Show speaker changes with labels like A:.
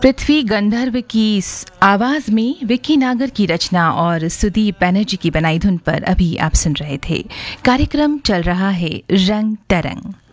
A: पृथ्वी गंधर्व की आवाज में विक्की नागर की रचना और सुदीप बैनर्जी की बनाई धुन पर अभी आप सुन रहे थे। कार्यक्रम चल रहा है रंग तरंग।